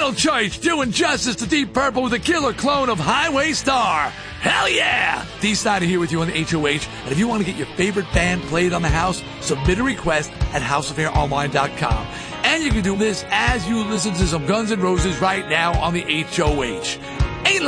Royal Church doing justice to Deep Purple with a killer clone of Highway Star. Hell yeah! D. Snyder here with you on the HOH. And if you want to get your favorite band played on the house, submit a request at houseofhaironline.com. And you can do this as you listen to some Guns N' Roses right now on the HOH.